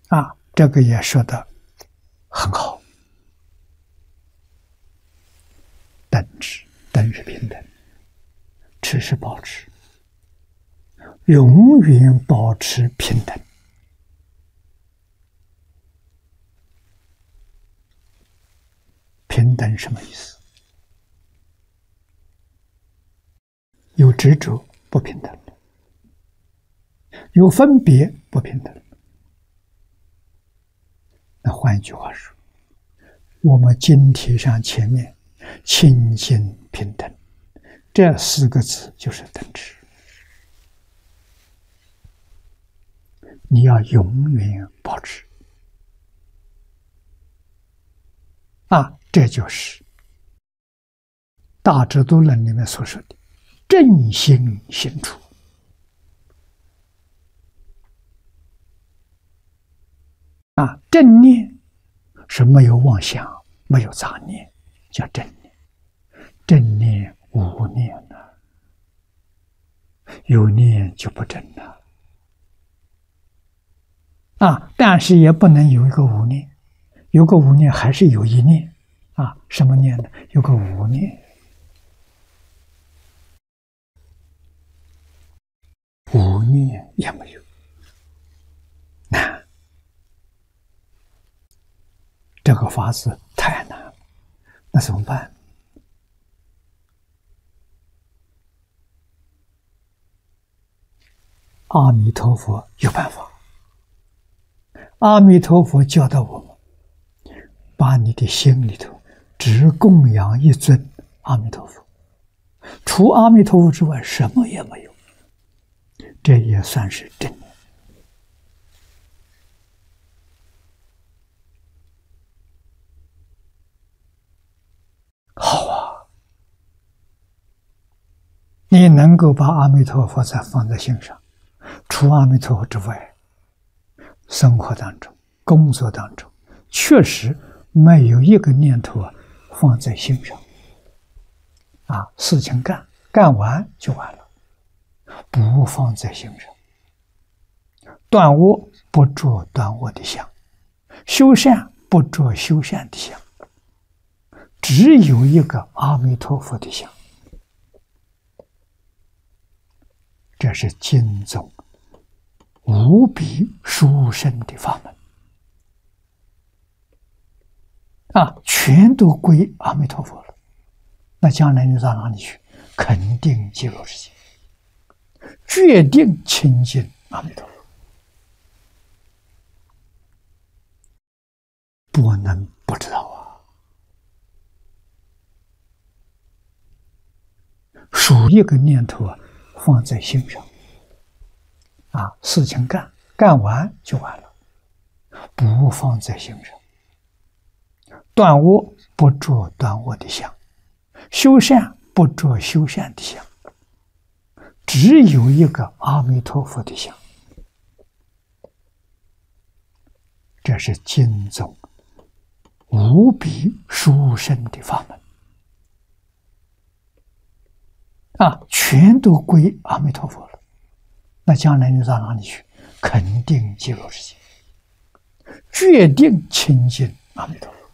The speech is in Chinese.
这个也说的很好。等持，等是平等，持是保持，永远保持平等。平等什么意思？有执着不平等，有分别不平等。那换一句话说，我们经题上前面清净平等这4个字就是等持。你要永远保持这就是大智度论里面所说的正心行处。正念是没有妄想，没有杂念，叫正念。正念无念了，有念就不正了。但是也不能有一个无念，有个无念还是有一念。什么念呢？有个无念，无念也没有。这个法子太难了，那怎么办？阿弥陀佛有办法。阿弥陀佛教导我们，把你的心里头只供养一尊阿弥陀佛，除阿弥陀佛之外什么也没有，这也算是正念。好啊，你能够把阿弥陀佛放在心上，除阿弥陀佛之外，生活当中、工作当中，确实没有一个念头放在心上。事情干完就完了，不放在心上。断恶不着断恶的相，修善不着修善的相，只有一个阿弥陀佛的相。这是经宗无比殊胜的法门全都归阿弥陀佛了。那将来你到哪里去？肯定极乐世界，决定亲近阿弥陀佛，不能不知道数一个念头放在心上事情干完就完了，不放在心上。断恶不着断恶的相，修善不着修善的相，只有一个阿弥陀佛的相。这是经宗无比殊胜的法门全都归阿弥陀佛了。那将来你到哪里去？肯定极乐世界，决定亲近阿弥陀佛。